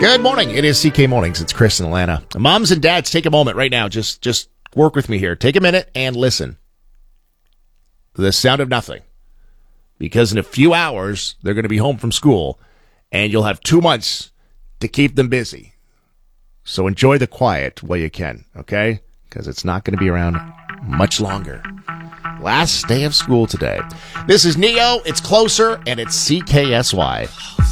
Good morning. It is CK Mornings. It's Chris in Atlanta. Moms and dads, take a moment right now. Just work with me here. Take a minute and listen. The sound of nothing. Because in a few hours, they're going to be home from school, and you'll have 2 months to keep them busy. So enjoy the quiet while you can, okay? Because it's not going to be around much longer. Last day of school today. This is Neo. It's Closer, and it's CKSY.